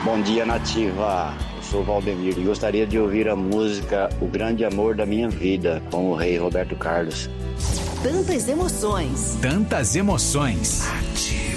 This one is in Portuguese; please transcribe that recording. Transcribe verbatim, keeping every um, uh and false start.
Bom dia, Nativa. Eu sou o Valdemir e gostaria de ouvir a música O Grande Amor da Minha Vida, com o rei Roberto Carlos. Tantas emoções. Tantas emoções. Ativa.